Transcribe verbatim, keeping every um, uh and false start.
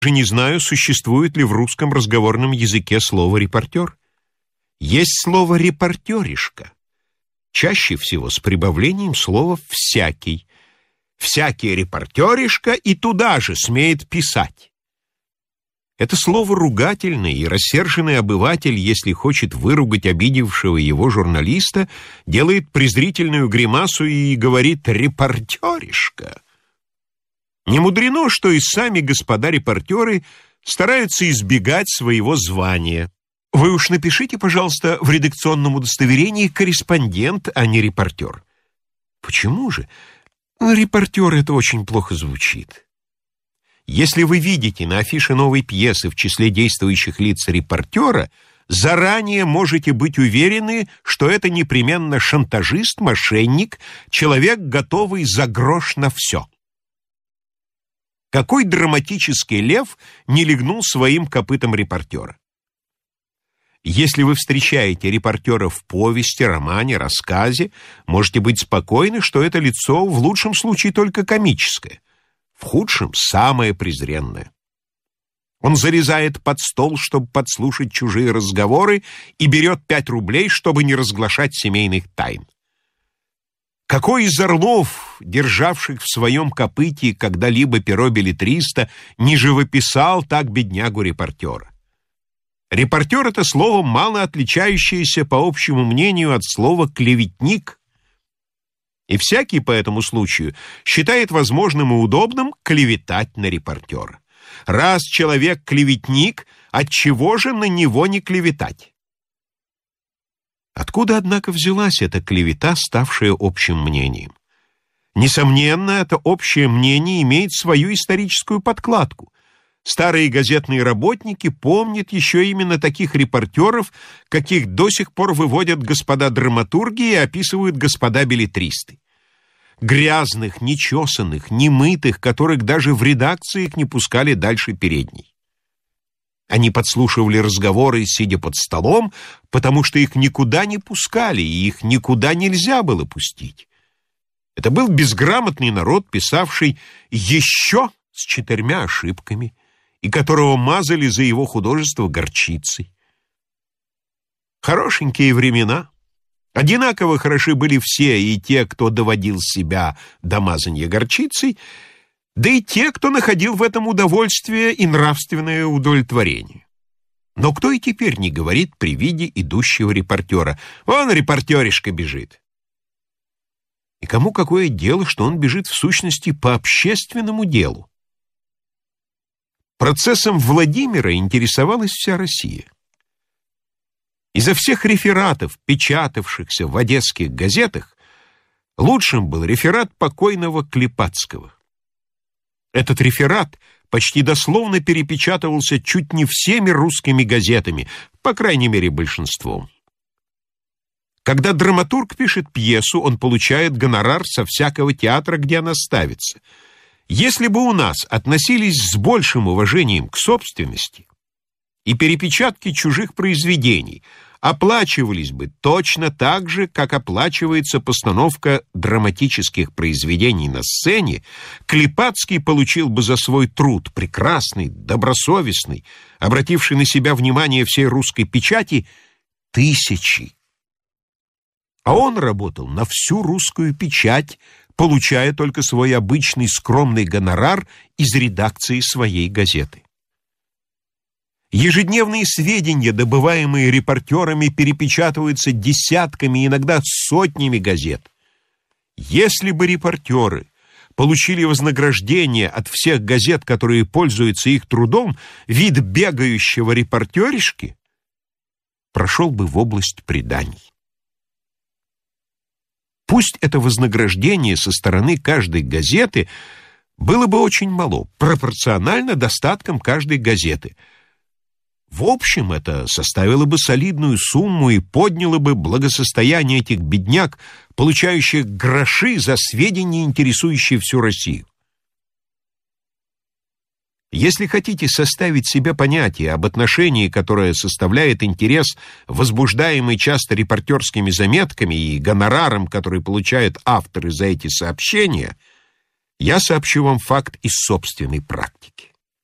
же не знаю, существует ли в русском разговорном языке слово «репортер». Есть слово «репортеришка», чаще всего с прибавлением слова «всякий». Всякий репортеришка и туда же смеет писать. Это слово ругательное, и рассерженный обыватель, если хочет выругать обидевшего его журналиста, делает презрительную гримасу и говорит «репортеришка». Не мудрено, что и сами господа репортеры стараются избегать своего звания. Вы уж напишите, пожалуйста, в редакционном удостоверении «корреспондент», а не «репортер». Почему же? Репортер — это очень плохо звучит. Если вы видите на афише новой пьесы в числе действующих лиц репортера, заранее можете быть уверены, что это непременно шантажист, мошенник, человек, готовый за грош на все. Какой драматический лев не легнул своим копытом репортера? Если вы встречаете репортера в повести, романе, рассказе, можете быть спокойны, что это лицо в лучшем случае только комическое, в худшем — самое презренное. Он залезает под стол, чтобы подслушать чужие разговоры, и берет пять рублей, чтобы не разглашать семейных тайн. Какой из орлов, державших в своем копыте когда-либо перо беллетриста, не живописал так беднягу-репортера? Репортер — это слово, мало отличающееся, по общему мнению, от слова «клеветник». И всякий по этому случаю считает возможным и удобным клеветать на репортера. Раз человек клеветник, отчего же на него не клеветать? Откуда, однако, взялась эта клевета, ставшая общим мнением? Несомненно, это общее мнение имеет свою историческую подкладку. Старые газетные работники помнят еще именно таких репортеров, каких до сих пор выводят господа драматурги и описывают господа беллетристы. Грязных, нечесанных, немытых, которых даже в редакциях не пускали дальше передней. Они подслушивали разговоры, сидя под столом, потому что их никуда не пускали, и их никуда нельзя было пустить. Это был безграмотный народ, писавший «еще» с четырьмя ошибками, и которого мазали за его художество горчицей. Хорошенькие времена. Одинаково хороши были все, и те, кто доводил себя до мазанья горчицей, да и те, кто находил в этом удовольствие и нравственное удовлетворение. Но кто и теперь не говорит при виде идущего репортера: «Вон репортеришка бежит». И кому какое дело, что он бежит в сущности по общественному делу? Процессом Владимира интересовалась вся Россия. Изо всех рефератов, печатавшихся в одесских газетах, лучшим был реферат покойного Клепацкого. Этот реферат почти дословно перепечатывался чуть не всеми русскими газетами, по крайней мере, большинством. Когда драматург пишет пьесу, он получает гонорар со всякого театра, где она ставится. Если бы у нас относились с большим уважением к собственности, и перепечатки чужих произведений оплачивались бы точно так же, как оплачивается постановка драматических произведений на сцене, Клепацкий получил бы за свой труд, прекрасный, добросовестный, обративший на себя внимание всей русской печати, тысячи. А он работал на всю русскую печать, получая только свой обычный скромный гонорар из редакции своей газеты. Ежедневные сведения, добываемые репортерами, перепечатываются десятками, иногда сотнями газет. Если бы репортеры получили вознаграждение от всех газет, которые пользуются их трудом, вид бегающего репортеришки прошел бы в область преданий. Пусть это вознаграждение со стороны каждой газеты было бы очень мало, пропорционально достаткам каждой газеты. В общем, это составило бы солидную сумму и подняло бы благосостояние этих бедняк, получающих гроши за сведения, интересующие всю Россию. Если хотите составить себе понятие об отношении, которое составляет интерес, возбуждаемый часто репортерскими заметками и гонораром, который получают авторы за эти сообщения, я сообщу вам факт из собственной практики.